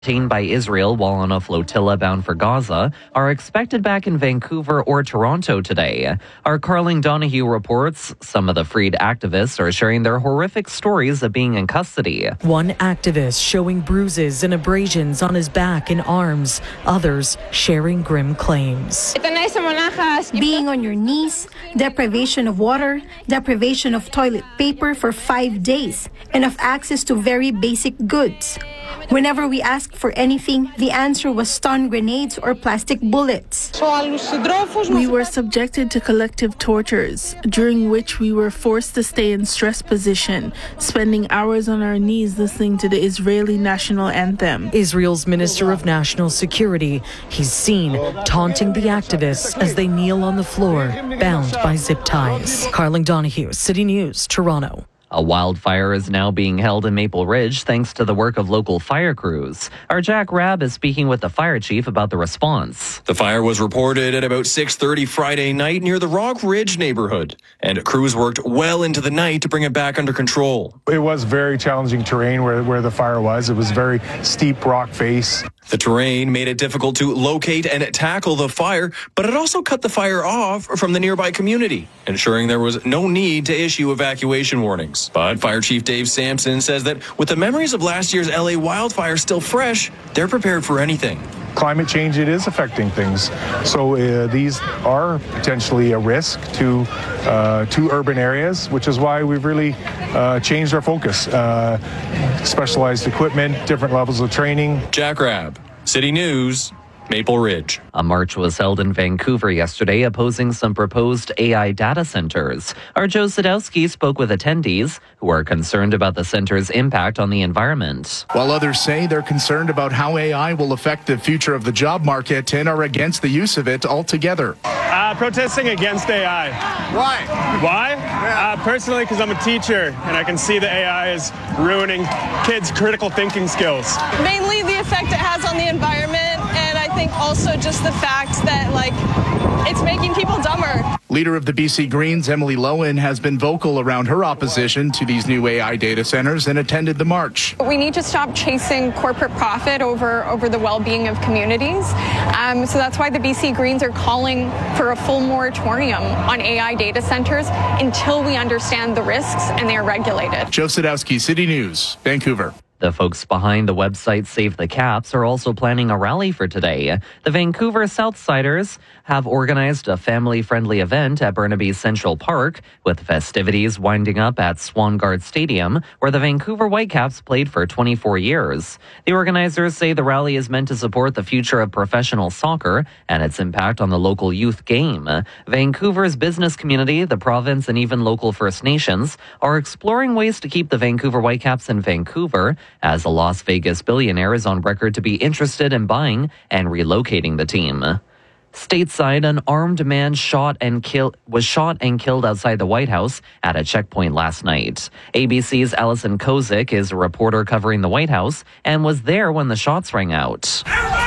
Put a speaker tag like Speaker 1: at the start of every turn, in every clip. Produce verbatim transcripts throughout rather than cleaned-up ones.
Speaker 1: detained by Israel while on a flotilla bound for Gaza are expected back in Vancouver or Toronto today. Our Carling Donahue reports some of the freed activists are sharing their horrific stories of being in custody.
Speaker 2: One activist showing bruises and abrasions on his back and arms, others sharing grim claims.
Speaker 3: Being on your knees, deprivation of water, deprivation of toilet paper for five days, and of access to very basic goods. Whenever we asked for anything, the answer was stun grenades or plastic bullets.
Speaker 4: We were subjected to collective tortures, during which we were forced to stay in stress position, spending hours on our knees listening to the Israeli national anthem.
Speaker 2: Israel's Minister of National Security, he's seen taunting the activists as they kneel on the floor, bound by zip ties. Carling Donahue, City News, Toronto.
Speaker 1: A wildfire is now being held in Maple Ridge thanks to the work of local fire crews. Our Jack Rabb is speaking with the fire chief about the response.
Speaker 5: The fire was reported at about six thirty Friday night near the Rock Ridge neighborhood, and crews worked well into the night to bring it back under control.
Speaker 6: It was very challenging terrain where, where the fire was. It was very steep rock face.
Speaker 5: The terrain made it difficult to locate and tackle the fire, but it also cut the fire off from the nearby community, ensuring there was no need to issue evacuation warnings. But Fire Chief Dave Sampson says that with the memories of last year's L A wildfire still fresh, they're prepared for anything.
Speaker 6: Climate change, it is affecting things. So uh, these are potentially a risk to uh, to urban areas, which is why we've really uh, changed our focus. Uh, specialized equipment, different levels of training.
Speaker 5: Jack Rabb, City News, Maple Ridge.
Speaker 1: A march was held in Vancouver yesterday opposing some proposed A I data centers. Our Joe Sadowski spoke with attendees who are concerned about the center's impact on the environment.
Speaker 7: While others say they're concerned about how A I will affect the future of the job market and are against the use of it altogether.
Speaker 8: Uh, protesting against A I.
Speaker 7: Why?
Speaker 8: Why? Yeah. Uh, personally, because I'm a teacher and I can see that A I is ruining kids' critical thinking skills.
Speaker 9: Mainly the effect it has on the environment, and I think also just the fact that, like, it's making people dumber.
Speaker 7: Leader of the B C Greens, Emily Lowen, has been vocal around her opposition to these new A I data centers and attended the march.
Speaker 9: We need to stop chasing corporate profit over, over the well-being of communities. Um, so that's why the B C Greens are calling for a full moratorium on A I data centers until we understand the risks and they are regulated.
Speaker 7: Joe Sadowski, City News, Vancouver.
Speaker 1: The folks behind the website Save the Caps are also planning a rally for today. The Vancouver Southsiders have organized a family-friendly event at Burnaby Central Park, with festivities winding up at Swangard Stadium, where the Vancouver Whitecaps played for twenty-four years. The organizers say the rally is meant to support the future of professional soccer and its impact on the local youth game. Vancouver's business community, the province, and even local First Nations are exploring ways to keep the Vancouver Whitecaps in Vancouver, as a Las Vegas billionaire is on record to be interested in buying and relocating the team. Stateside, an armed man shot and kill, was shot and killed outside the White House at a checkpoint last night. A B C's Allison Kozik is a reporter covering the White House and was there when the shots rang out.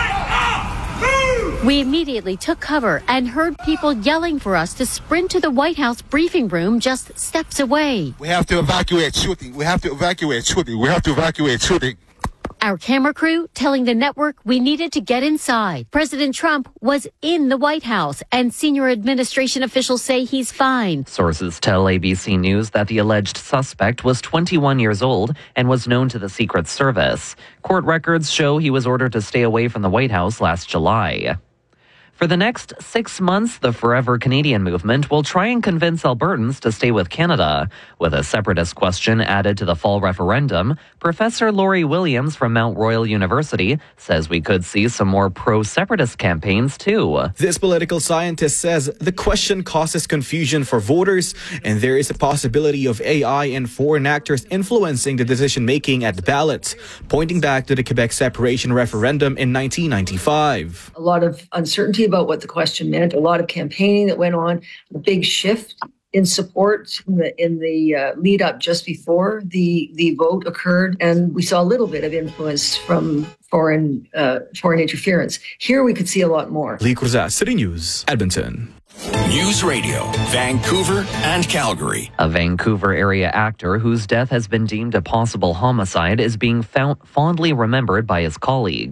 Speaker 10: We immediately took cover and heard people yelling for us to sprint to the White House briefing room just steps away.
Speaker 11: We have to evacuate shooting. We have to evacuate shooting. We have to evacuate shooting.
Speaker 10: Our camera crew telling the network we needed to get inside. President Trump was in the White House, and senior administration officials say he's fine.
Speaker 1: Sources tell A B C News that the alleged suspect was twenty-one years old and was known to the Secret Service. Court records show he was ordered to stay away from the White House last July. For the next six months, the Forever Canadian movement will try and convince Albertans to stay with Canada. With a separatist question added to the fall referendum, Professor Laurie Williams from Mount Royal University says we could see some more pro-separatist campaigns too.
Speaker 12: This political scientist says the question causes confusion for voters, and there is a possibility of A I and foreign actors influencing the decision-making at the ballot, pointing back to the Quebec separation referendum in nineteen ninety-five.
Speaker 13: A lot of uncertainty about what the question meant, a lot of campaigning that went on, a big shift in support in the, in the uh, lead up just before the, the vote occurred. And we saw a little bit of influence from foreign uh, foreign interference. Here we could see a lot more.
Speaker 12: Lee Cruzat, City News, Edmonton.
Speaker 14: News Radio, Vancouver and Calgary.
Speaker 1: A Vancouver area actor whose death has been deemed a possible homicide is being found fondly remembered by his colleagues.